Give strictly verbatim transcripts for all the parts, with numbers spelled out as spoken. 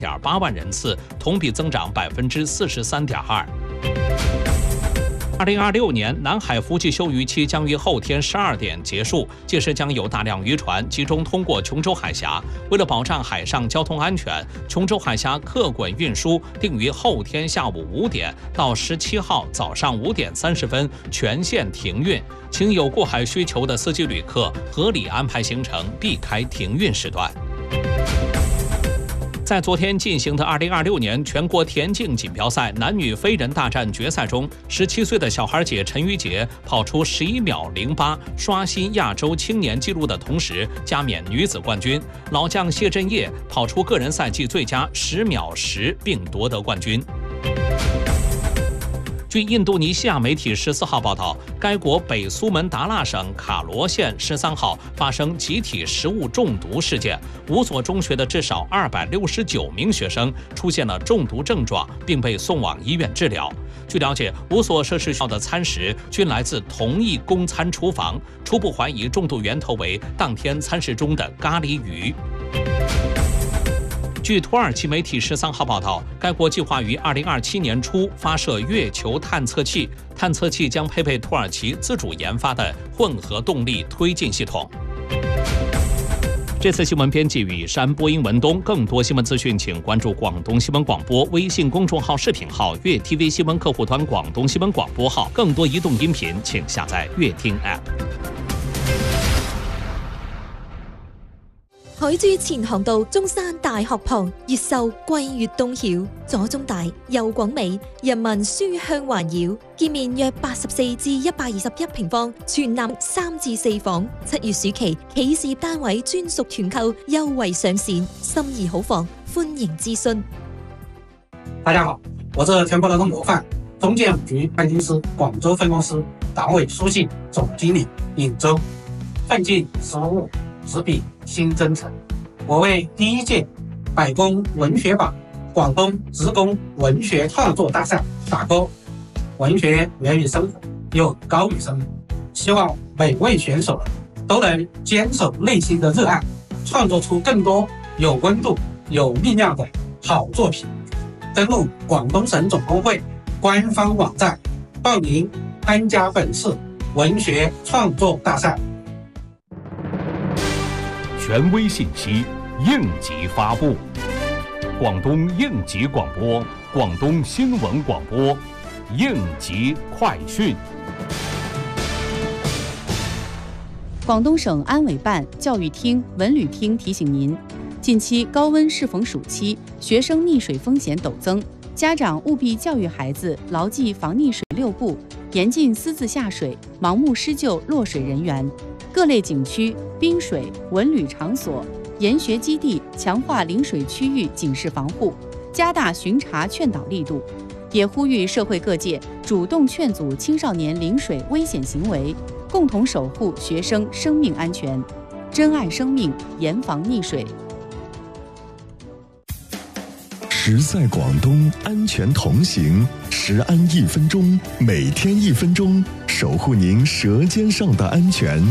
点八万人次，同比增长百分之四十三点二。二零二六年南海伏季休渔期将于后天十二点结束，届时将有大量渔船集中通过琼州海峡。为了保障海上交通安全，琼州海峡客滚运输定于后天下午五点到十七号早上五点三十分全线停运，请有过海需求的司机旅客合理安排行程，避开停运时段。在昨天进行的二零二六年全国田径锦标赛男女飞人大战决赛中，十七岁的小孩姐陈雨洁跑出十一秒零八，刷新亚洲青年纪录的同时加冕女子冠军。老将谢震业跑出个人赛季最佳十秒十，并夺得冠军。据印度尼西亚媒体十四号报道，该国北苏门答腊省卡罗县十三号发生集体食物中毒事件，五所中学的至少二百六十九名学生出现了中毒症状，并被送往医院治疗。据了解，五所涉事学校的餐食均来自同一供餐厨房，初步怀疑中毒源头为当天餐食中的咖喱鱼。据土耳其媒体十三号报道，该国计划于二零二七年初发射月球探测器，探测器将配备土耳其自主研发的混合动力推进系统。这次新闻编辑雨山，播音文东。更多新闻资讯，请关注广东新闻广播微信公众号、视频号、粤 T V 新闻客户端、广东新闻广播号。更多移动音频，请下载粤听 App。 海珠前航道中山大學旁，越秀貴越東曉，左中大右廣美，人民書香環繞。建面約八十四至一百二十一平方，全南三至四房。七月暑期企事業單位專屬團購優惠上線，心儀好房，歡迎諮詢。 大家好，我是全国人的模範中建五局分公司廣州分公司黨委書記總經理尹周，奮進十五，執筆新征程。我为第一届百工文学榜广东职工文学创作大赛打勾。文学源于生活，又高于生活，希望每位选手都能坚守内心的热爱，创作出更多有温度、有力量的好作品。登录广东省总工会官方网站，报名参加本次文学创作大赛。 权威信息，应急发布。广东应急广播，广东新闻广播，应急快讯。 广东省安委办、教育厅、文旅厅提醒您：近期高温适逢暑期，学生溺水风险陡增，家长务必教育孩子牢记防溺水六不，严禁私自下水，盲目施救落水人员。各类景区、滨水、文旅场所、研学基地强化临水区域警示防护，加大巡查劝导力度，也呼吁社会各界主动劝阻青少年临水危险行为，共同守护学生生命安全，珍爱生命，严防溺水。 时在广东，安全同行，时安一分钟，每天一分钟，守护您舌尖上的安全。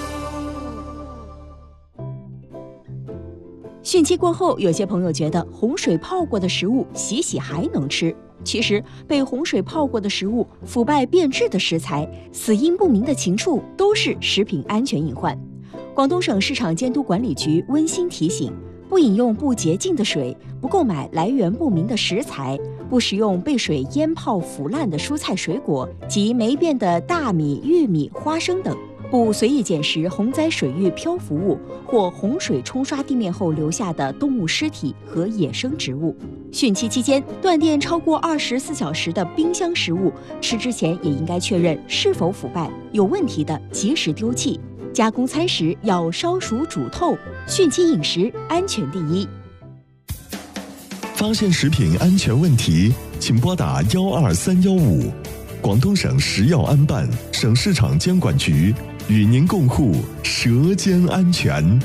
汛期过后，有些朋友觉得洪水泡过的食物洗洗还能吃。其实，被洪水泡过的食物、腐败变质的食材、死因不明的禽畜，都是食品安全隐患。广东省市场监督管理局温馨提醒：不饮用不洁净的水，不购买来源不明的食材，不食用被水淹泡腐烂的蔬菜水果及霉变的大米、玉米、花生等。不随意捡拾洪灾水域漂浮物或洪水冲刷地面后留下的动物尸体和野生植物。汛期期间，断电超过二十四小时的冰箱食物，吃之前也应该确认是否腐败，有问题的及时丢弃。加工餐食要烧熟煮透，汛期饮食安全第一。 发现食品安全问题，请拨打幺二三幺五。广东省食药安办、省市场监管局与您共护舌尖安全。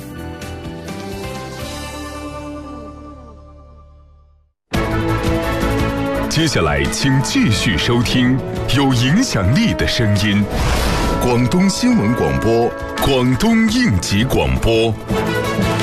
接下来，请继续收听有影响力的声音——广东新闻广播、广东应急广播。